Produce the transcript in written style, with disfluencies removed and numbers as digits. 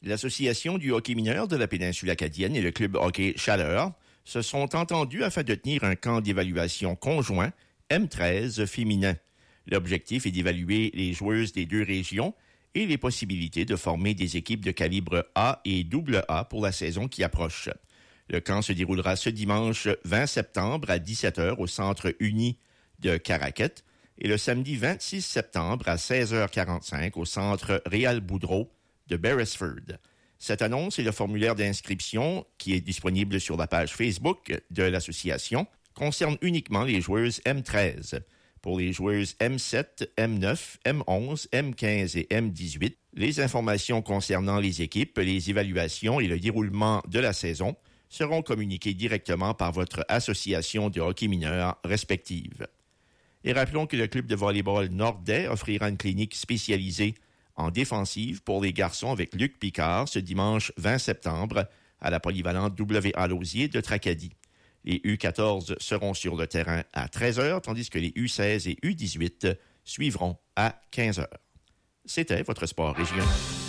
L'Association du hockey mineur de la péninsule acadienne et le club hockey Chaleur se sont entendus afin de tenir un camp d'évaluation conjoint M13 féminin. L'objectif est d'évaluer les joueuses des deux régions et les possibilités de former des équipes de calibre A et AA pour la saison qui approche. Le camp se déroulera ce dimanche 20 septembre à 17h au Centre uni de Caraquette et le samedi 26 septembre à 16h45 au Centre Réal Boudreau de Beresford. Cette annonce et le formulaire d'inscription, qui est disponible sur la page Facebook de l'association, concerne uniquement les joueuses M13. Pour les joueuses M7, M9, M11, M15 et M18, les informations concernant les équipes, les évaluations et le déroulement de la saison seront communiquées directement par votre association de hockey mineur respective. Et rappelons que le club de volleyball Nordais offrira une clinique spécialisée en défensive pour les garçons avec Luc Picard ce dimanche 20 septembre à la polyvalente W.A. Lausier de Tracadie. Les U14 seront sur le terrain à 13h, tandis que les U16 et U18 suivront à 15h. C'était votre Sport Région.